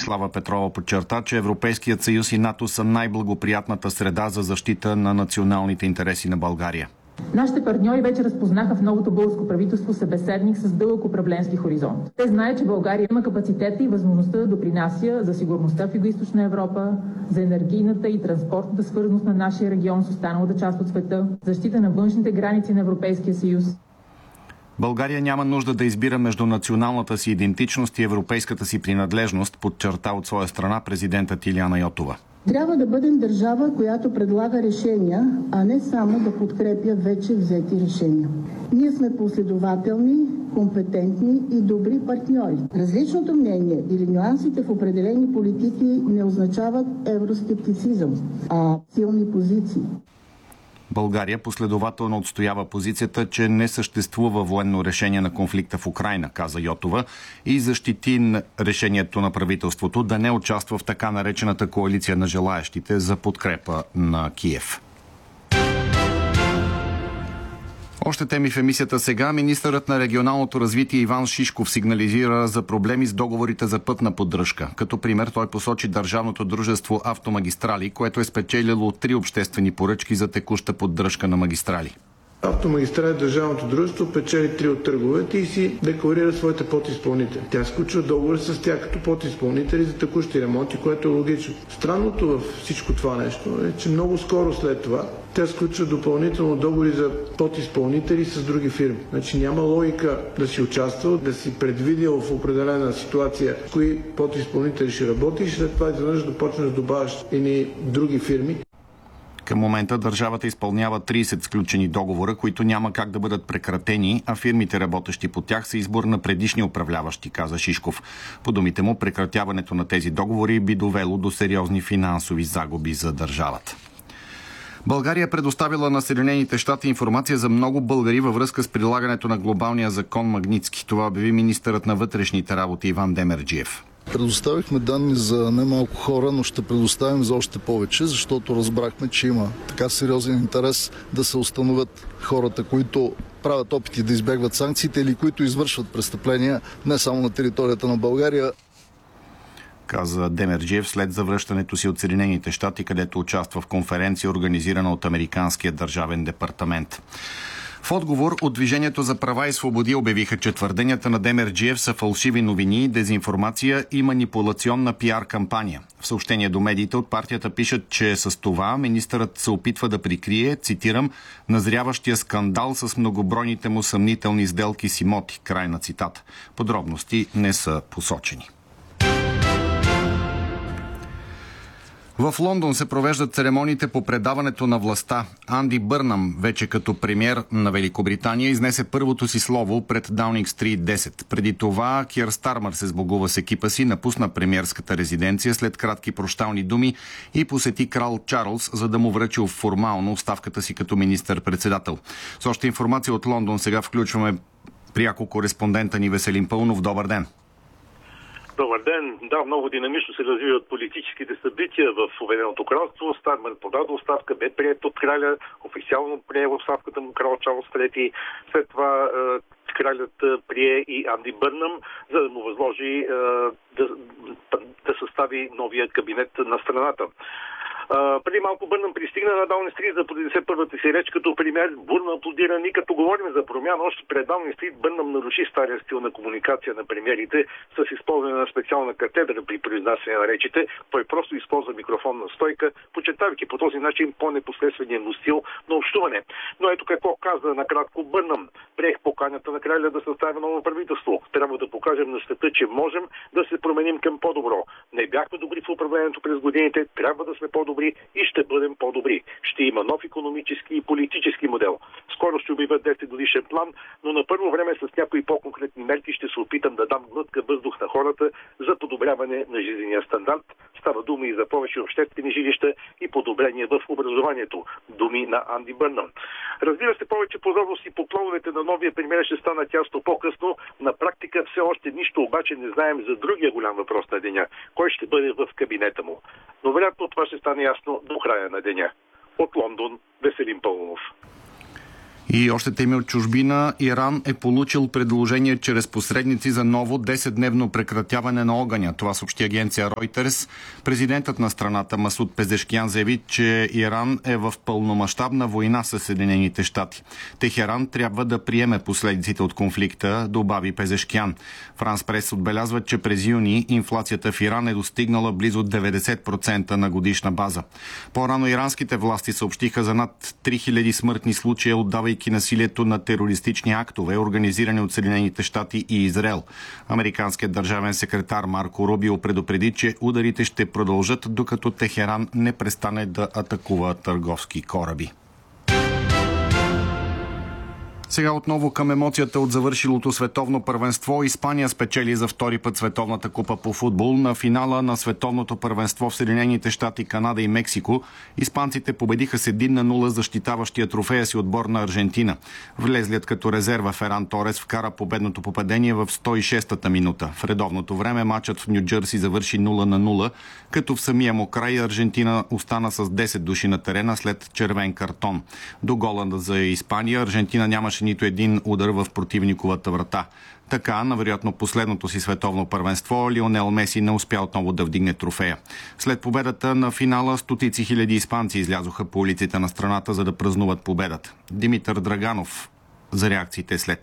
Слава Петрова подчерта, че Европейският съюз и НАТО са най-благоприятната среда за защита на националните интереси на България. Нашите партньори вече разпознаха в новото българско правителство събеседник с дълъг управленски хоризонт. Те знаят, че България има капацитета и възможността да допринася за сигурността в Югоизточна Европа, за енергийната и транспортната свързаност на нашия регион с останалата част от света, защита на външните граници на Европейския съюз. България няма нужда да избира между националната си идентичност и европейската си принадлежност, подчерта от своя страна президентът Илияна Йотова. Трябва да бъдем държава, която предлага решения, а не само да подкрепя вече взети решения. Ние сме последователни, компетентни и добри партньори. Различното мнение или нюансите в определени политики не означават евроскептицизъм, а силни позиции. България последователно отстоява позицията, че не съществува военно решение на конфликта в Украйна, каза Йотова, и защити решението на правителството да не участва в така наречената коалиция на желаещите за подкрепа на Киев. Още теми в емисията сега. Министърът на регионалното развитие Иван Шишков сигнализира за проблеми с договорите за пътна поддръжка. Като пример той посочи държавното дружество Автомагистрали, което е спечелило 3 обществени поръчки за текуща поддръжка на магистрали. Автомагистрали, държавното дружество, печели 3 от търговете и си декларира своите подизпълнители. Тя сключва договори с тях като подизпълнители за текущи ремонти, което е логично. Странното във всичко това нещо е, че много скоро след това тя сключва допълнително договори за подизпълнители с други фирми. Значи няма логика да си участвал, да си предвидил в определена ситуация кои подизпълнители ще работи и след това изведнъж да почнеш да добавяш едни други фирми. Към момента държавата изпълнява 30 сключени договора, които няма как да бъдат прекратени, а фирмите, работещи по тях, са избор на предишни управляващи, каза Шишков. По думите му, прекратяването на тези договори би довело до сериозни финансови загуби за държавата. България предоставила на Съединените щати информация за много българи във връзка с прилагането на глобалния закон Магнитски. Това обяви министърът на вътрешните работи Иван Демерджиев. Предоставихме данни за немалко хора, но ще предоставим за още повече, защото разбрахме, че има така сериозен интерес да се установят хората, които правят опити да избягват санкциите или които извършват престъпления не само на територията на България. Каза Демерджиев след завръщането си от Съединените щати, където участва в конференция, организирана от Американския държавен департамент. В отговор от Движението за права и свободи обявиха, че твърденията на Демерджиев са фалшиви новини, дезинформация и манипулационна пиар кампания. В съобщение до медиите от партията пишат, че с това министърът се опитва да прикрие, цитирам, назряващия скандал с многобройните му съмнителни сделки с имоти. Край на цитата. Подробности не са посочени. В Лондон се провеждат церемониите по предаването на властта. Анди Бърнам, вече като премиер на Великобритания, изнесе първото си слово пред Даунинг Стрит 10. Преди това Кир Стармър се сбогува с екипа си, напусна премиерската резиденция след кратки прощални думи и посети крал Чарлз, за да му връчи формално оставката си като министър-председател. С още информация от Лондон сега включваме пряко кореспондента ни Веселин Пълнов. Добър ден! Добър ден. Да, много динамично се развиват политическите събития в Обединеното кралство. Стармър подаде оставка, бе приет от краля, официално прие оставката му крал Чарлз III. След това кралят прие и Анди Бърнам, за да му възложи да състави новия кабинет на страната. Преди малко Бърнам пристигна на Даунинг Стрит за да поднесе първата си реч като премиер, бурно аплодиран, и като говорим за промяна, още пред Даунинг Стрит Бърнам наруши стария стил на комуникация на премиерите с използване на специална катедра при произнасяне на речите. Той просто използва микрофонна стойка, почетавайки по този начин по-непосредствения му стил на общуване. Но ето какво каза накратко Бърнам. Приех поканята на краля да съставя ново правителство. Трябва да покажем на света, че можем да се променим към по-добро. Не бяхме добри в управлението през годините, трябва да сме по-добри и ще бъдем по-добри. Ще има нов икономически и политически модел. Скоро ще обявя 10 годишен план, но на първо време с някои по-конкретни мерки ще се опитам да дам глътка въздух на хората за подобряване на жизнения стандарт. Става дума и за повече обществени жилища и подобрение в образованието. Думи на Анди Бърнам. Разбира се, повече подробности по плановете на новия премиер ще станат ясно по-късно. На практика все още нищо обаче не знаем за другия голям въпрос на деня. Кой ще бъде в кабинета му? Но вероятно това ще стане ясно до края на деня. От Лондон, Веселин Пълнов. И още теми от чужбина. Иран е получил предложение чрез посредници за ново 10-дневно прекратяване на огъня. Това съобщи агенция Reuters. Президентът на страната Масуд Пезешкиян заяви, че Иран е в пълномащабна война с Съединените щати. Техеран трябва да приеме последиците от конфликта, добави Пезешкиян. Франс Прес отбелязва, че през юни инфлацията в Иран е достигнала близо 90% на годишна база. По-рано иранските власти съобщиха за над 3000 смъртни случая, отдавайки насилието на терористични актове, организирани от Съединените щати и Израел. Американският държавен секретар Марко Рубио предупреди, че ударите ще продължат, докато Техеран не престане да атакува търговски кораби. Сега отново към емоцията от завършилото световно първенство. Испания спечели за втори път Световната купа по футбол. На финала на световното първенство в Съединените щати, Канада и Мексико испанците победиха с 1-0 защитаващия трофея си отбор на Аржентина. Влезлият като резерва Феран Торес вкара победното попадение в 106-та минута. В редовното време матчът в Ню-Джерси завърши 0-0, като в самия му край Аржентина остана с 10 души на терена след червен картон. До гола за Испания Аржентина нямаше нито един удар в противниковата врата. Така, на вероятно последното си световно първенство, Лионел Меси не успя отново да вдигне трофея. След победата на финала, стотици хиляди испанци излязоха по улиците на страната, за да празнуват победата. Димитър Драганов за реакциите след